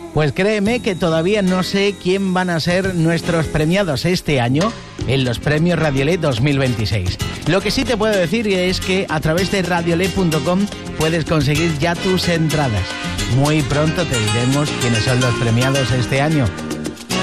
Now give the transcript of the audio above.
Pues créeme que todavía no sé quién van a ser nuestros premiados este año en los premios Radiolet 2026. Lo que sí te puedo decir es que a través de radiolet.com puedes conseguir ya tus entradas. Muy pronto te diremos quiénes son los premiados este año.